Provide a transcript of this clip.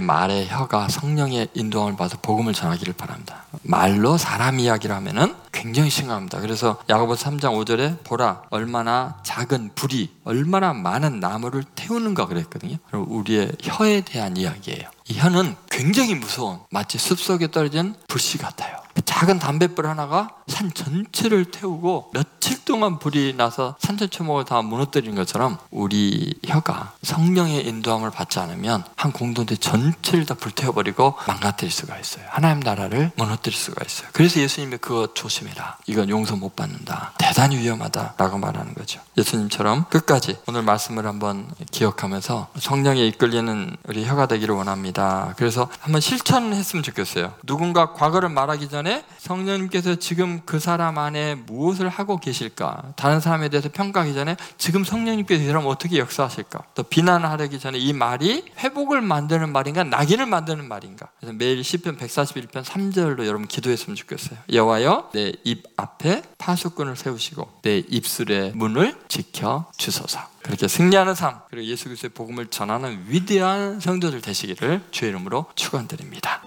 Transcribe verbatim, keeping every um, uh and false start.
말의 혀가 성령의 인도함을 받아 복음을 전하기를 바랍니다. 말로 사람 이야기를 하면은 굉장히 심각합니다. 그래서 야고보서 삼 장 오 절에 보라 얼마나 작은 불이 얼마나 많은 나무를 태우는가 그랬거든요. 그리고 우리의 혀에 대한 이야기예요. 이 혀는 굉장히 무서운, 마치 숲속에 떨어진 불씨 같아요. 작은 담뱃불 하나가 산 전체를 태우고 며칠 동안 불이 나서 산천초목을 다 무너뜨리는 것처럼 우리 혀가 성령의 인도함을 받지 않으면 한 공동체 전체를 다 불태워버리고 망가뜨릴 수가 있어요. 하나님 나라를 무너뜨릴 수가 있어요. 그래서 예수님이 그거 조심해라, 이건 용서 못 받는다, 대단히 위험하다라고 말하는 거죠. 예수님처럼 끝까지 오늘 말씀을 한번 기억하면서 성령에 이끌리는 우리 혀가 되기를 원합니다. 그래서 한번 실천했으면 좋겠어요. 누군가 과거를 말하기 전에 성령님께서 지금 그 사람 안에 무엇을 하고 계실까, 다른 사람에 대해서 평가하기 전에 지금 성령님께서 이 사람 어떻게 역사하실까, 또 비난하기 전에 이 말이 회복을 만드는 말인가 낙인을 만드는 말인가. 그래서 매일 시편 백사십일 편 삼 절로 여러분 기도했으면 좋겠어요. 여호와여 내 입 앞에 파수꾼을 세우시고 내 입술의 문을 지켜 주소서. 그렇게 승리하는 삶, 그리고 예수 그리스도의 복음을 전하는 위대한 성도들 되시기를 주의 이름으로 축원드립니다.